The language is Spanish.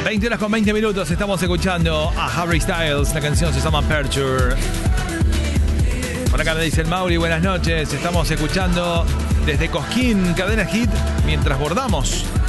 20 horas con 20 minutos. Estamos escuchando a Harry Styles. La canción se llama Aperture. Por acá me dice el Mauri, buenas noches. Estamos escuchando desde Cosquín, Cadena Hit, mientras bordamos.